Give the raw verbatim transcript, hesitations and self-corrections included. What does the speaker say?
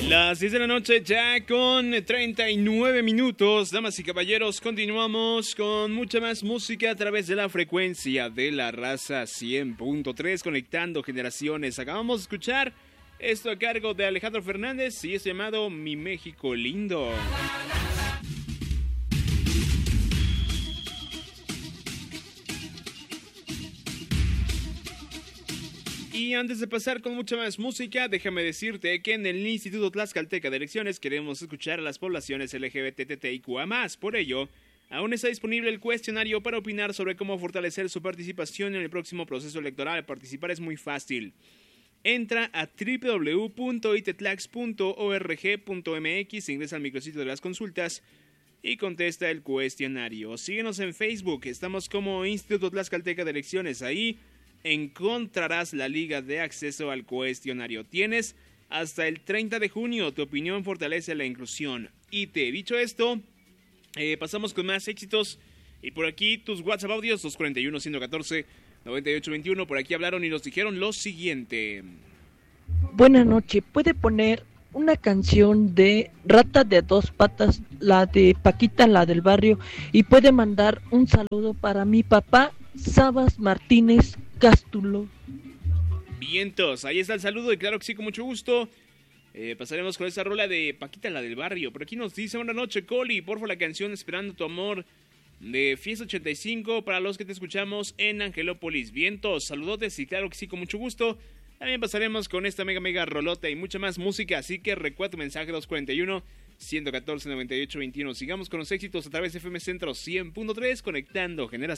Las diez de la noche ya con treinta y nueve minutos. Damas y caballeros, continuamos con mucha más música a través de la frecuencia de la raza cien punto tres, conectando generaciones. Acabamos de escuchar esto a cargo de Alejandro Fernández y es llamado Mi México Lindo. Y antes de pasar con mucha más música, déjame decirte que en el Instituto Tlaxcalteca de Elecciones queremos escuchar a las poblaciones L G B T T I Q A más. Por ello, aún está disponible el cuestionario para opinar sobre cómo fortalecer su participación en el próximo proceso electoral. Participar es muy fácil. Entra a doble u doble u doble u punto i t tlax punto org punto m x, ingresa al micrositio de las consultas y contesta el cuestionario. Síguenos en Facebook, estamos como Instituto Tlaxcalteca de Elecciones. Ahí encontrarás la liga de acceso al cuestionario. Tienes hasta el treinta de junio. Tu opinión fortalece la inclusión. Y te he dicho esto, eh, pasamos con más éxitos. Y por aquí tus WhatsApp audios, dos cuatro uno, uno uno cuatro, nueve ocho dos uno. Por aquí hablaron y nos dijeron lo siguiente. Buenas noches, ¿puede poner una canción de Rata de Dos Patas, la de Paquita, la del barrio? Y puede mandar un saludo para mi papá, Sabas Martínez Cástulo. Vientos, ahí está el saludo y claro que sí, con mucho gusto. Eh, pasaremos con esa rola de Paquita, la del barrio. Por aquí nos dice, buenas noches, Coli, porfa la canción Esperando tu Amor de Fiesta ochenta y cinco para los que te escuchamos en Angelópolis. Vientos, saludotes y claro que sí, con mucho gusto. También pasaremos con esta mega mega rolota y mucha más música, así que recuerda tu mensaje dos cuatro uno, uno uno cuatro, nueve ocho dos uno. Sigamos con los éxitos a través de F M Centro cien punto tres, conectando generaciones.